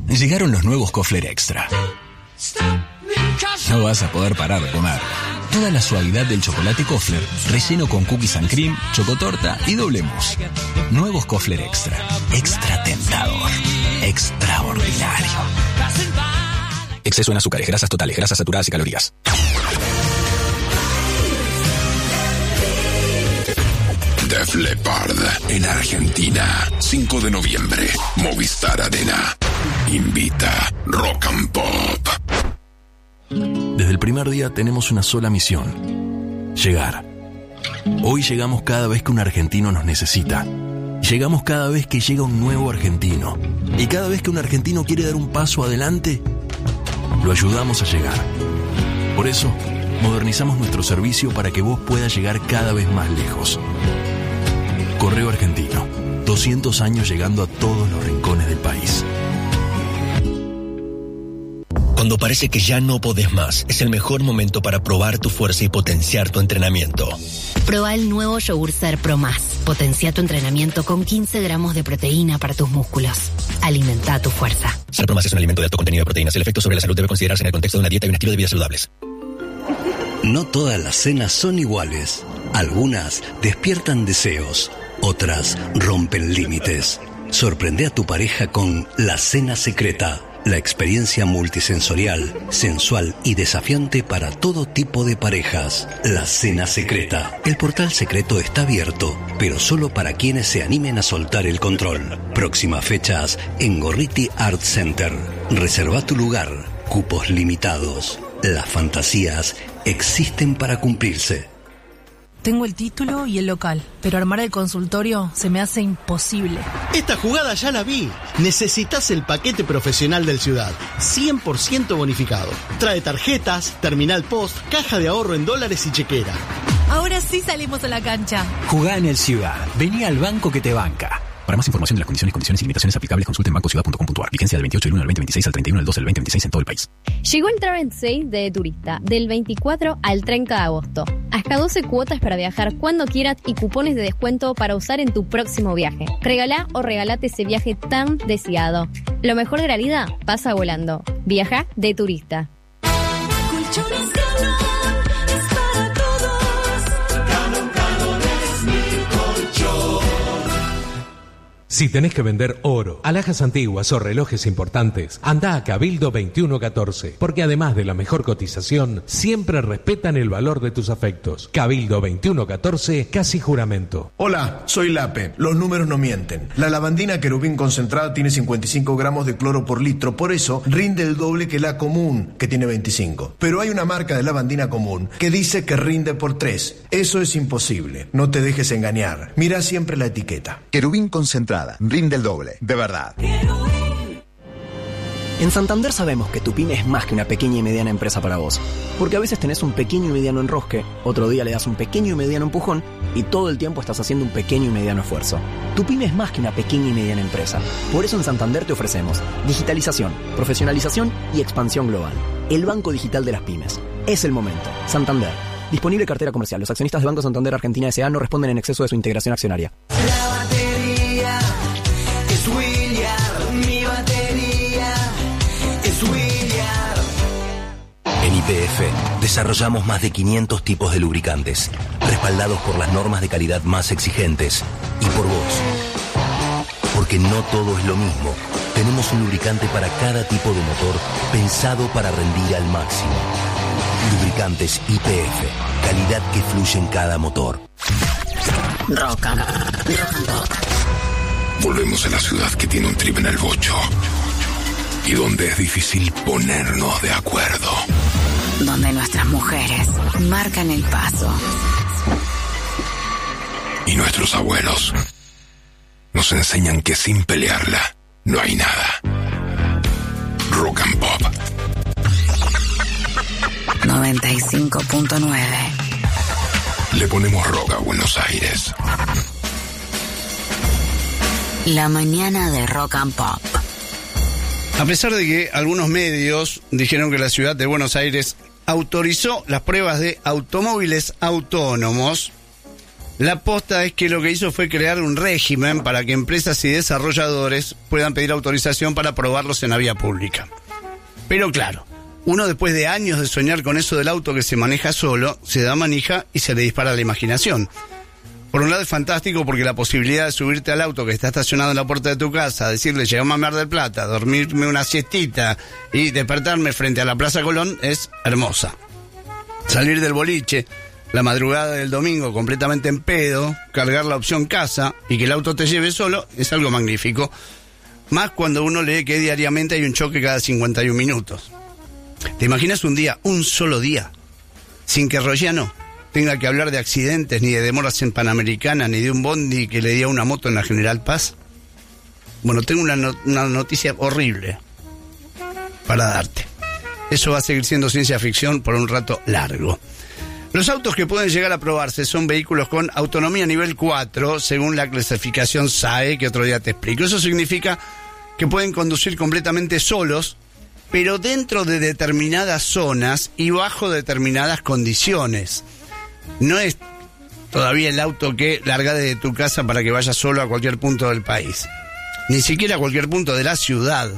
Llegaron los nuevos Kofler Extra. No vas a poder parar de comer. Toda la suavidad del chocolate Kofler, relleno con cookies and cream, chocotorta y doble mousse. Nuevos Kofler Extra. Extra tentador. Extraordinario. Exceso en azúcares, grasas totales, grasas saturadas y calorías. Def Leppard en Argentina, 5 de noviembre, Movistar Arena. Invita Rock and Pop. Desde el primer día tenemos una sola misión: llegar. Hoy llegamos cada vez que un argentino nos necesita. Llegamos cada vez que llega un nuevo argentino. Y cada vez que un argentino quiere dar un paso adelante, lo ayudamos a llegar. Por eso, modernizamos nuestro servicio para que vos puedas llegar cada vez más lejos. Correo Argentino, 200 años llegando a todos los rincones del país. Cuando parece que ya no podés más, es el mejor momento para probar tu fuerza y potenciar tu entrenamiento. Proba el nuevo Yogur Ser Pro Más. Potencia tu entrenamiento con 15 gramos de proteína para tus músculos. Alimenta tu fuerza. Ser Pro Más es un alimento de alto contenido de proteínas. El efecto sobre la salud debe considerarse en el contexto de una dieta y un estilo de vida saludables. No todas las cenas son iguales. Algunas despiertan deseos, otras rompen límites. Sorprende a tu pareja con La Cena Secreta. La experiencia multisensorial, sensual y desafiante para todo tipo de parejas. La Cena Secreta. El portal secreto está abierto, pero solo para quienes se animen a soltar el control. Próximas fechas en Gorriti Art Center. Reserva tu lugar. Cupos limitados. Las fantasías existen para cumplirse. Tengo el título y el local, pero armar el consultorio se me hace imposible. Esta jugada ya la vi. Necesitas el paquete profesional del Ciudad, 100% bonificado. Trae tarjetas, terminal post, caja de ahorro en dólares y chequera. Ahora sí salimos a la cancha. Jugá en el Ciudad. Vení al banco que te banca. Para más información de las condiciones y limitaciones aplicables, consulte en bancociudad.com.ar. Vigencia del 28 del 1 al 2026 al 31 del 12 del 2026 en todo el país. Llegó el Travel Sale de Turista, del 24 al 30 de agosto. Hasta 12 cuotas para viajar cuando quieras y cupones de descuento para usar en tu próximo viaje. Regalá o regalate ese viaje tan deseado. Lo mejor de la vida pasa volando. Viaja de Turista. Colchones Galón es para todos. Galón es mi colchón. Si tenés que vender oro, alhajas antiguas o relojes importantes, anda a Cabildo 2114, porque además de la mejor cotización, siempre respetan el valor de tus afectos. Cabildo 2114, casi juramento. Hola, soy Lape. Los números no mienten. La lavandina Querubín concentrada tiene 55 gramos de cloro por litro, por eso rinde el doble que la común, que tiene 25. Pero hay una marca de lavandina común que dice que rinde por 3. Eso es imposible. No te dejes engañar. Mira siempre la etiqueta. Querubín concentrada. Rinde el doble, de verdad. En Santander sabemos que tu pyme es más que una pequeña y mediana empresa para vos. Porque a veces tenés un pequeño y mediano enrosque, otro día le das un pequeño y mediano empujón y todo el tiempo estás haciendo un pequeño y mediano esfuerzo. Tu pyme es más que una pequeña y mediana empresa. Por eso en Santander te ofrecemos digitalización, profesionalización y expansión global. El banco digital de las pymes. Es el momento. Santander. Disponible cartera comercial. Los accionistas de Banco Santander Argentina S.A. no responden en exceso de su integración accionaria. Es William, mi batería es William. En YPF desarrollamos más de 500 tipos de lubricantes, respaldados por las normas de calidad más exigentes y por vos. Porque no todo es lo mismo. Tenemos un lubricante para cada tipo de motor pensado para rendir al máximo. Lubricantes YPF, calidad que fluye en cada motor. Rock and Pop. Volvemos a la ciudad que tiene un trip en el bocho y donde es difícil ponernos de acuerdo. Donde nuestras mujeres marcan el paso. Y nuestros abuelos nos enseñan que sin pelearla no hay nada. Rock and Pop 95.9. Le ponemos rock a Buenos Aires. La mañana de Rock and Pop. A pesar de que algunos medios dijeron que la ciudad de Buenos Aires autorizó las pruebas de automóviles autónomos, La posta es que lo que hizo fue crear un régimen para que empresas y desarrolladores puedan pedir autorización para probarlos en la vía pública. Pero claro, uno después de años de soñar con eso del auto que se maneja solo, se da manija y se le dispara la imaginación. Por un lado es fantástico porque la posibilidad de subirte al auto que está estacionado en la puerta de tu casa, decirle llegamos a Mar del Plata, dormirme una siestita y despertarme frente a la Plaza Colón es hermosa. Salir del boliche la madrugada del domingo completamente en pedo, cargar la opción casa y que el auto te lleve solo es algo magnífico. Más cuando uno lee que diariamente hay un choque cada 51 minutos. ¿Te imaginas un día, un solo día, sin que Rogliano tenga que hablar de accidentes, ni de demoras en Panamericana, ni de un bondi que le dio una moto en la General Paz? Bueno, tengo una noticia horrible para darte. Eso va a seguir siendo ciencia ficción por un rato largo. Los autos que pueden llegar a probarse son vehículos con autonomía nivel 4, según la clasificación SAE, que otro día te explico. Eso significa que pueden conducir completamente solos, pero dentro de determinadas zonas y bajo determinadas condiciones. No es todavía el auto que larga desde tu casa para que vayas solo a cualquier punto del país. Ni siquiera a cualquier punto de la ciudad.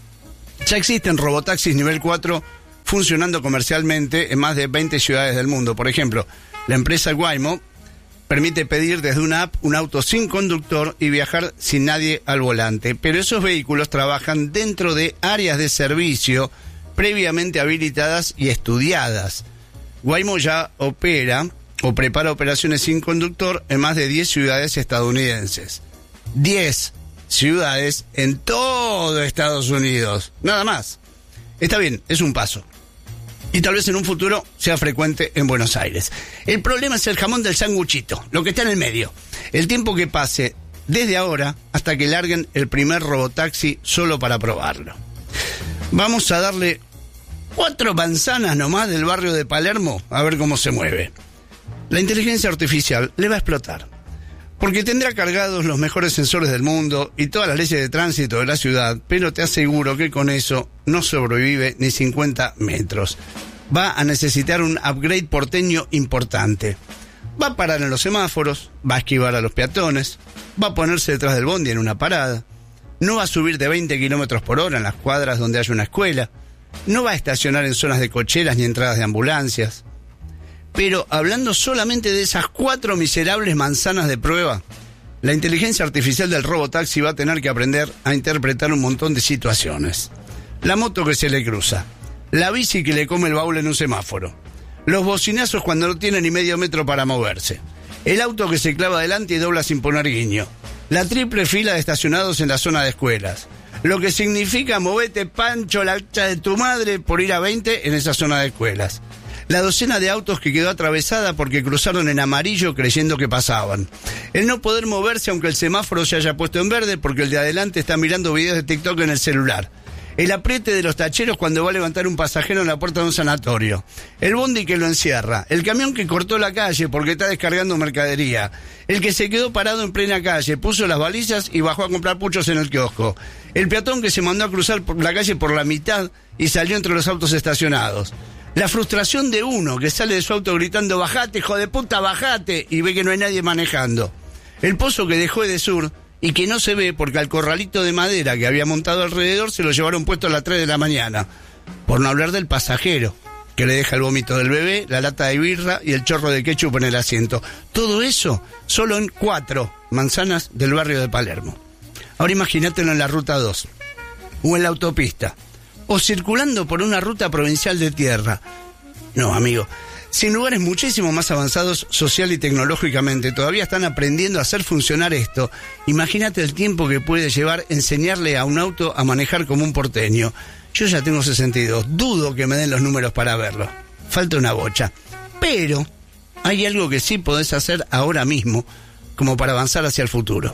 Ya existen robotaxis nivel 4 funcionando comercialmente en más de 20 ciudades del mundo. Por ejemplo, la empresa Waymo permite pedir desde una app un auto sin conductor y viajar sin nadie al volante. Pero esos vehículos trabajan dentro de áreas de servicio previamente habilitadas y estudiadas. Waymo ya opera o prepara operaciones sin conductor en más de 10 ciudades estadounidenses. 10 ciudades en todo Estados Unidos. Nada más. Está bien, es un paso. Y tal vez en un futuro sea frecuente en Buenos Aires. El problema es el jamón del sanguchito, lo que está en el medio. El tiempo que pase desde ahora hasta que larguen el primer robotaxi solo para probarlo. Vamos a darle 4 manzanas nomás del barrio de Palermo a ver cómo se mueve. La inteligencia artificial le va a explotar, porque tendrá cargados los mejores sensores del mundo y todas las leyes de tránsito de la ciudad, pero te aseguro que con eso no sobrevive ni 50 metros. Va a necesitar un upgrade porteño importante. Va a parar en los semáforos, va a esquivar a los peatones, va a ponerse detrás del bondi en una parada, no va a subir de 20 kilómetros por hora en las cuadras donde haya una escuela, no va a estacionar en zonas de cocheras ni entradas de ambulancias. Pero hablando solamente de esas 4 miserables manzanas de prueba, la inteligencia artificial del robotaxi va a tener que aprender a interpretar un montón de situaciones. La moto que se le cruza, la bici que le come el baúl en un semáforo, los bocinazos cuando no tiene ni medio metro para moverse, el auto que se clava adelante y dobla sin poner guiño, la triple fila de estacionados en la zona de escuelas, lo que significa movete Pancho la hacha de tu madre por ir a 20 en esa zona de escuelas. La docena de autos que quedó atravesada porque cruzaron en amarillo creyendo que pasaban. El no poder moverse aunque el semáforo se haya puesto en verde porque el de adelante está mirando videos de TikTok en el celular. El apriete de los tacheros cuando va a levantar un pasajero en la puerta de un sanatorio. El bondi que lo encierra. El camión que cortó la calle porque está descargando mercadería. El que se quedó parado en plena calle, puso las balizas y bajó a comprar puchos en el kiosco. El peatón que se mandó a cruzar por la calle por la mitad y salió entre los autos estacionados. La frustración de uno que sale de su auto gritando bajate, hijo de puta, bajate, y ve que no hay nadie manejando. El pozo que dejó Edesur y que no se ve porque al corralito de madera que había montado alrededor se lo llevaron puesto a las 3 de la mañana. Por no hablar del pasajero, que le deja el vómito del bebé, la lata de birra y el chorro de ketchup en el asiento. Todo eso solo en 4 manzanas del barrio de Palermo. Ahora imagínatelo en la ruta 2, o en la autopista, o circulando por una ruta provincial de tierra. No, amigo, si en lugares muchísimo más avanzados social y tecnológicamente todavía están aprendiendo a hacer funcionar esto, imagínate el tiempo que puede llevar enseñarle a un auto a manejar como un porteño. Yo ya tengo 62, dudo que me den los números para verlo. Falta una bocha. Pero hay algo que sí podés hacer ahora mismo, como para avanzar hacia el futuro.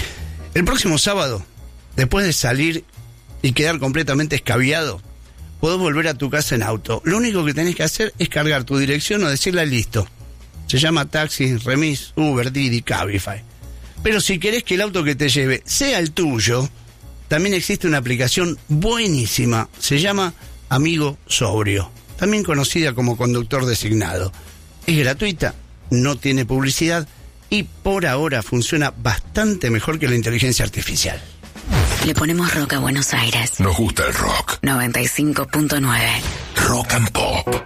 El próximo sábado, después de salir y quedar completamente escabiado, podés volver a tu casa en auto. Lo único que tenés que hacer es cargar tu dirección o decirle listo. Se llama taxi, remis, Uber, Didi, Cabify. Pero si querés que el auto que te lleve sea el tuyo, también existe una aplicación buenísima. Se llama Amigo Sobrio, también conocida como conductor designado. Es gratuita, no tiene publicidad y por ahora funciona bastante mejor que la inteligencia artificial. Le ponemos rock a Buenos Aires. Nos gusta el rock. 95.9. Rock and Pop.